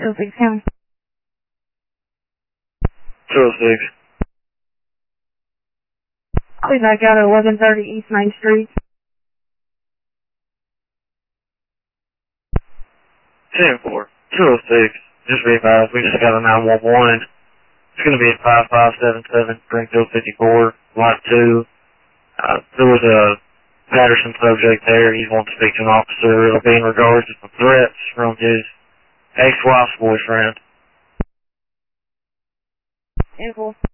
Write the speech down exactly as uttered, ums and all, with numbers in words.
oh six County. two oh six. I'll be back out at eleven thirty East Main Street. ten four. two oh six. Just be advised, we just got a nine one one. It's going to be at five five seven seven Springfield fifty-four, lot two. Uh, there was a Patterson subject there. He's wanting to speak to an officer. It'll be in regards to some threats from his ex-wife's boyfriend. Info.